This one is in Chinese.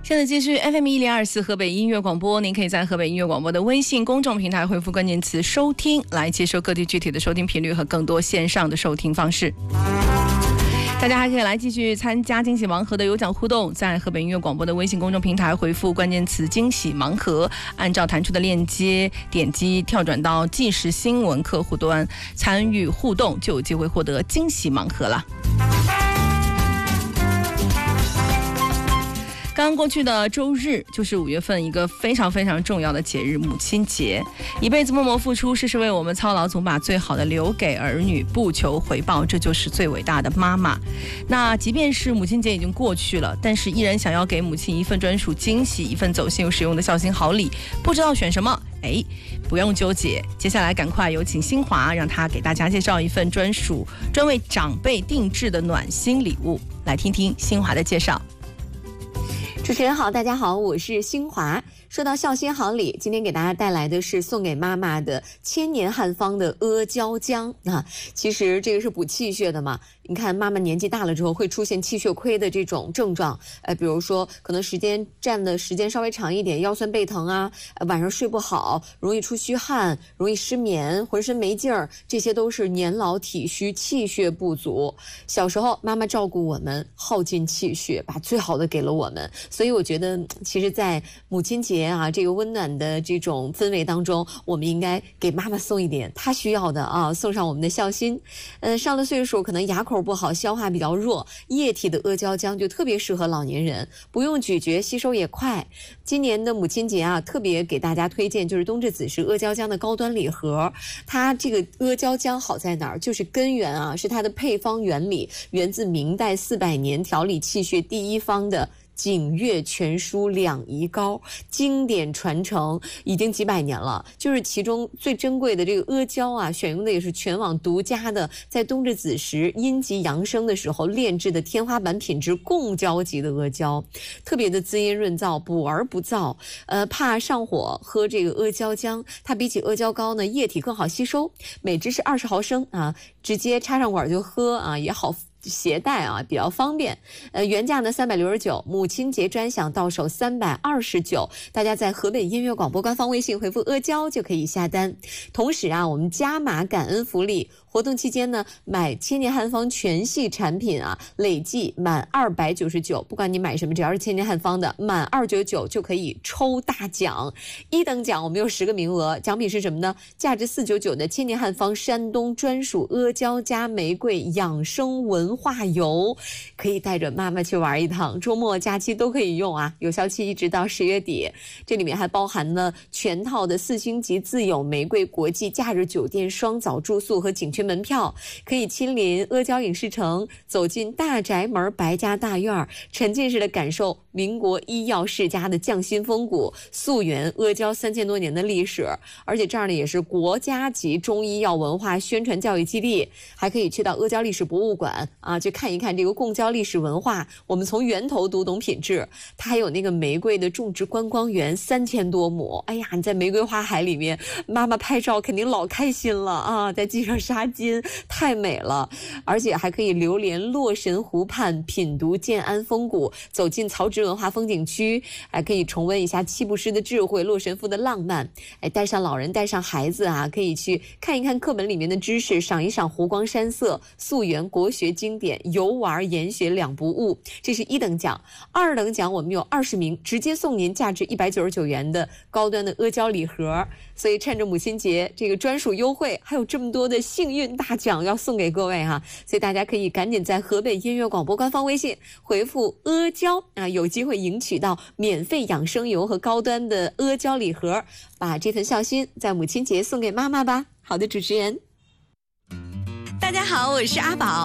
现在继续 FM1024河北音乐广播，您可以在河北音乐广播的微信公众平台回复关键词收听，来接收各地具体的收听频率和更多线上的收听方式。大家还可以来继续参加惊喜盲盒的有奖互动，在河北音乐广播的微信公众平台回复关键词惊喜盲盒，按照弹出的链接点击跳转到即时新闻客户端参与互动，就有机会获得惊喜盲盒了。刚刚过去的周日就是5月份一个非常非常重要的节日——母亲节。一辈子默默付出，事事为我们操劳，总把最好的留给儿女，不求回报，这就是最伟大的妈妈。那即便是母亲节已经过去了，但是依然想要给母亲一份专属惊喜，一份走心又实用的孝心好礼，不知道选什么？不用纠结，接下来赶快有请新华，让他给大家介绍一份专为长辈定制的暖心礼物。来听听新华的介绍。 主持人好，大家好，我是新华。说到孝心好礼，今天给大家带来的是送给妈妈的千年汉方的阿胶浆啊。其实这个是补气血的嘛。你看妈妈年纪大了之后会出现气血亏的这种症状，比如说可能站的时间稍微长一点，腰酸背疼啊，晚上睡不好，容易出虚汗，容易失眠，浑身没劲儿，这些都是年老体虚，气血不足。小时候妈妈照顾我们，耗尽气血，把最好的给了我们，所以我觉得其实在母亲节啊这个温暖的这种氛围当中，我们应该给妈妈送一点她需要的啊，送上我们的孝心。上了岁数可能牙口不好，消化比较弱，液体的阿胶浆就特别适合老年人，不用咀嚼，吸收也快。今年的母亲节啊，特别给大家推荐就是冬至子时阿胶浆的高端礼盒。它这个阿胶浆好在哪儿？就是根源啊，是它的配方原理源自明代400年调理气血第一方的景岳全书两仪膏，经典传承已经几百年了。就是其中最珍贵的这个阿胶啊，选用的也是全网独家的，在冬至子时阴极阳生的时候炼制的天花板品质贡胶级的阿胶，特别的滋阴润燥，补而不燥。怕上火喝这个阿胶浆，它比起阿胶膏呢液体更好吸收，每支是20毫升啊，直接插上管就喝啊，也好携带啊，比较方便。原价呢369，母亲节专享到手329。大家在河北音乐广播官方微信回复阿胶就可以下单。同时啊，我们加码感恩福利。活动期间呢，买千年汉方全系产品啊，累计满299，不管你买什么，只要是千年汉方的，满299就可以抽大奖。1等奖我们有10个名额，奖品是什么呢？价值499的千年汉方山东专属阿胶加玫瑰养生文化游，可以带着妈妈去玩一趟，周末假期都可以用啊，有效期一直到10月底。这里面还包含了全套的4星级自有玫瑰国际假日酒店双早住宿和景区门票，可以亲临阿胶影视城，走进大宅门白家大院，沉浸式的感受民国医药世家的匠心风骨，溯源阿胶3000多年的历史。而且这儿呢也是国家级中医药文化宣传教育基地，还可以去到阿胶历史博物馆啊，去看一看这个贡胶历史文化，我们从源头读懂品质。它还有那个玫瑰的种植观光园3000多亩，哎呀，你在玫瑰花海里面，妈妈拍照肯定老开心了啊，在系上纱巾，太美了。而且还可以流连洛神湖畔，品读建安风骨，走进曹植文化风景区，还可以重温一下七步诗的智慧，洛神赋的浪漫。带上老人带上孩子啊，可以去看一看课本里面的知识，赏一赏湖光山色，溯源国学经典，游玩研学两不误。这是1等奖。2等奖我们有20名，直接送您价值199元的高端的阿胶礼盒。所以趁着母亲节这个专属优惠，还有这么多的幸运大奖要送给各位哈，所以大家可以赶紧在河北音乐广播官方微信回复阿胶啊，有机会赢取到免费养生油和高端的阿胶礼盒，把这份孝心在母亲节送给妈妈吧。好的，主持人。 大家好，我是阿宝。